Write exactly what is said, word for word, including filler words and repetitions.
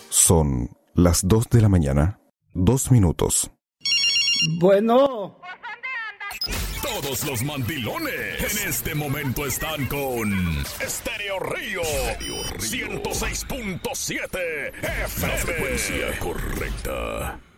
Son las dos de la mañana, dos minutos. Bueno. Todos los mandilones en este momento están con Estéreo Río, ciento seis punto siete F M. La frecuencia correcta.